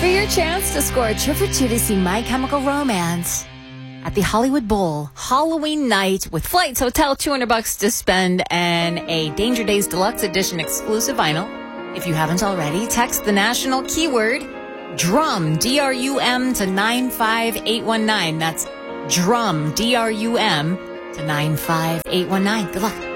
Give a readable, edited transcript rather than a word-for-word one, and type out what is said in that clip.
For your chance to score a trip for two to see My Chemical Romance at the Hollywood Bowl Halloween night with flights, hotel, $200 to spend, and a Danger Days Deluxe Edition exclusive vinyl. If you haven't already, text the national keyword DRUM, D-R-U-M, to 95819. That's DRUM, D-R-U-M, to 95819. Good luck.